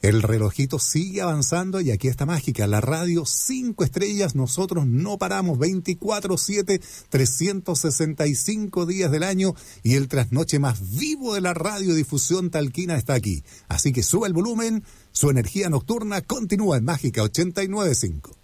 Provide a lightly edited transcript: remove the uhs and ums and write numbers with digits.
El relojito sigue avanzando y aquí está Mágica, la radio 5 estrellas. Nosotros no paramos 24/7, 365 días del año y el trasnoche más vivo de la radiodifusión talquina está aquí. Así que sube el volumen, su energía nocturna continúa en Mágica 89.5.